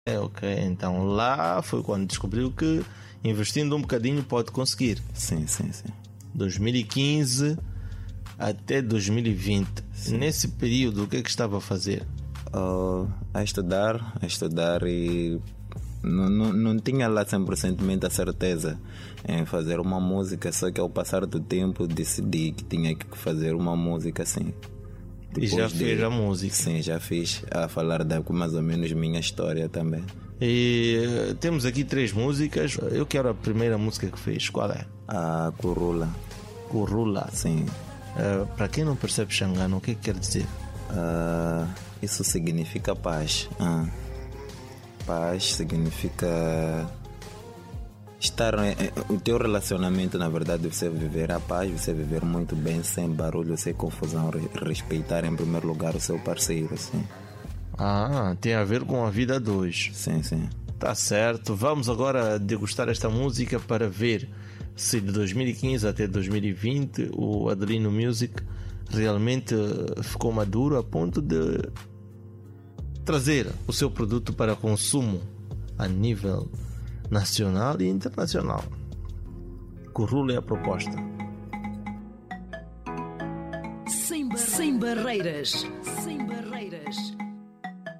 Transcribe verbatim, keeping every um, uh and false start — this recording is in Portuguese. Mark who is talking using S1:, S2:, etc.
S1: É, ok, então lá foi quando descobriu que investindo um bocadinho pode conseguir.
S2: Sim, sim, sim.
S1: dois mil e quinze até dois mil e vinte.
S2: Sim.
S1: Nesse período, o que é que estava a fazer?
S2: Uh, a estudar, a estudar e não, não, não tinha lá cem por cento a certeza em fazer uma música, só que ao passar do tempo decidi que tinha que fazer uma música assim.
S1: E já
S2: de,
S1: fez a música?
S2: Sim, já fiz, a falar da mais ou menos minha história também.
S1: E uh, temos aqui três músicas. Eu quero a primeira música que fez. Qual é?
S2: A Curula.
S1: Curula.
S2: Sim.
S1: Uh, para quem não percebe Xangano, o que é que quer dizer?
S2: Uh, isso significa paz. Uh. Paz significa estar. O teu relacionamento, na verdade, você viver a paz, você viver muito bem, sem barulho, sem confusão, respeitar em primeiro lugar o seu parceiro. Sim.
S1: Ah, tem a ver com a vida a dois.
S2: Sim, sim.
S1: Tá certo. Vamos agora degustar esta música para ver se de dois mil e quinze até dois mil e vinte o Adelino Music realmente ficou maduro a ponto de trazer o seu produto para consumo a nível nacional e internacional. Curula é a proposta.
S3: Sem, bar- sem barreiras. Sem barreiras.